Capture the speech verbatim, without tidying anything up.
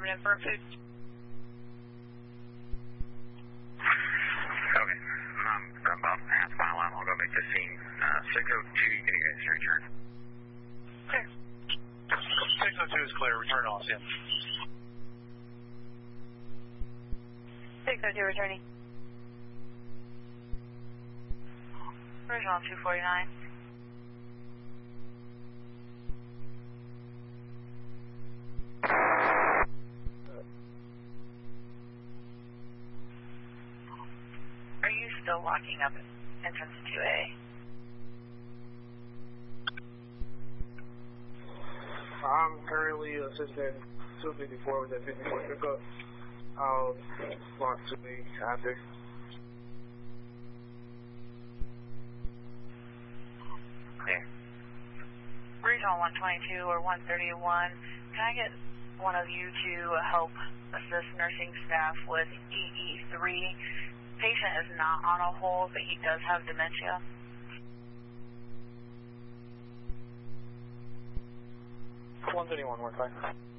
Affirmative, burnt food. Okay, I'm about half a mile out. I'll go make the scene. Uh, six oh two, you can guys return. Clear. six oh two is clear. Return all, Sim. six oh two returning. Original two forty-nine. Are you still locking up entrance two A? I'm currently assistant two fifty-four with that fifty-four pickup. I'll walk to me after. Clear. Regional one twenty-two or one thirty-one, can I get one of you to help assist nursing staff with E E three? Patient is not on a hold, but he does have dementia. one thirty-one, one five.